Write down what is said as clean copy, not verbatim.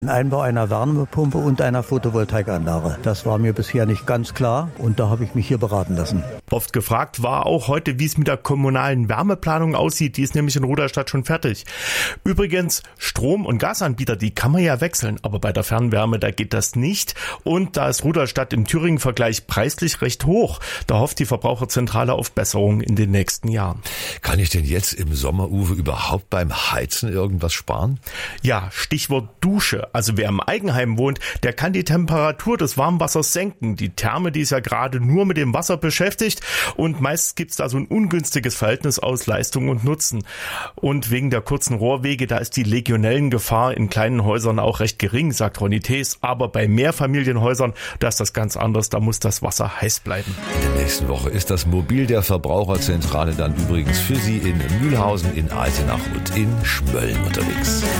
Einbau einer Wärmepumpe und einer Photovoltaikanlage. Das war mir bisher nicht ganz klar und da habe ich mich hier beraten lassen. Oft gefragt war auch heute, wie es mit der kommunalen Wärmeplanung aussieht. Die ist nämlich in Rudolstadt schon fertig. Übrigens, Strom- und Gasanbieter, die kann man ja wechseln, aber bei der Fernwärme, da geht das nicht. Und da ist Rudolstadt im Thüringen-Vergleich preislich recht hoch. Da hofft die Verbraucherzentrale auf Besserung in den nächsten Jahren. Kann ich denn jetzt im Sommer, Uwe, überhaupt beim Heizen irgendwas sparen? Ja, Stichwort Dusche. Also wer im Eigenheim wohnt, der kann die Temperatur des Warmwassers senken. Die Therme, die ist ja gerade nur mit dem Wasser beschäftigt und meist gibt's da so ein ungünstiges Verhältnis aus Leistung und Nutzen. Und wegen der kurzen Rohrwege, da ist die Legionellengefahr in kleinen Häusern auch recht gering, sagt Ronny Thees. Aber bei Mehrfamilienhäusern, da ist das ganz anders, da muss das Wasser heiß bleiben. In der nächsten Woche ist das Mobil der Verbraucherzentrale dann übrigens für Sie in Mühlhausen, in Altenach und in Schmölln unterwegs.